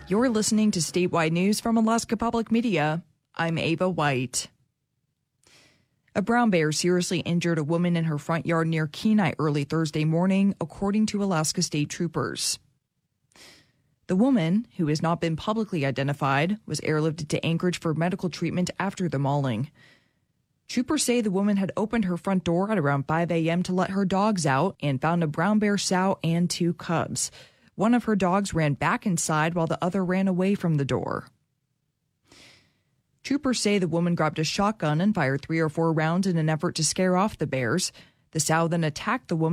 You're listening to statewide news from Alaska Public Media. I'm Ava White. A brown bear seriously injured a woman in her front yard near Kenai early Thursday morning, according to Alaska State Troopers. The woman, who has not been publicly identified, was airlifted to Anchorage for medical treatment after the mauling. Troopers say the woman had opened her front door at around 5 a.m. to let her dogs out and found a brown bear sow and 2 cubs. One of her dogs ran back inside while the other ran away from the door. Troopers say the woman grabbed a shotgun and fired 3 or 4 rounds in an effort to scare off the bears. The sow then attacked the woman